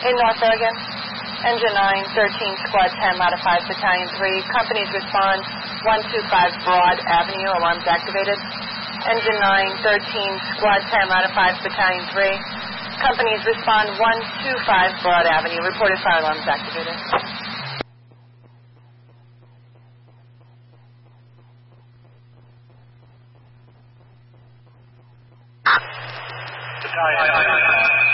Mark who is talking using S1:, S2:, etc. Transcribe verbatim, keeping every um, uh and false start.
S1: In North Oregon, Engine nine, thirteen, Squad ten, Ladder five, Battalion three. Companies respond one two five Broad Avenue, alarms activated. Engine nine, thirteen, Squad ten, Ladder five, Battalion three. Companies respond one two five Broad Avenue, reported fire alarms activated.
S2: Battalion